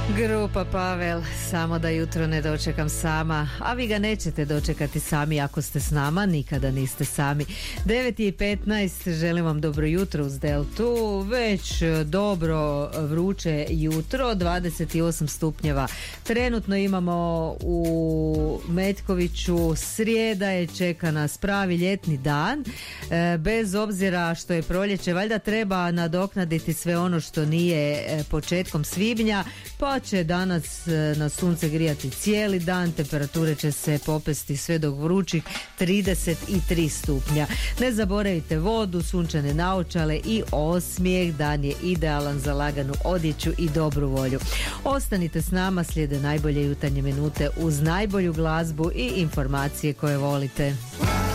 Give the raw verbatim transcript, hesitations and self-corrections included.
Grupa Pavel, samo da jutro ne dočekam sama, a vi ga nećete dočekati sami ako ste s nama, nikada niste sami. devet i petnaest, želim vam dobro jutro uz Deltu, već dobro vruće jutro, dvadeset osam stupnjeva. Trenutno imamo u Metkoviću, srijeda je, čeka nas pravi ljetni dan, e, bez obzira što je proljeće, valjda treba nadoknaditi sve ono što nije e, početkom svibnja, pa će danas na sunce grijati cijeli dan, temperature će se popesti sve do vrućih trideset tri stupnja. Ne zaboravite vodu, sunčane naočale i osmijeh, dan je idealan za laganu odjeću i dobru volju. Ostanite s nama, slijede najbolje jutarnje minute uz najbolju glazbu i informacije koje volite.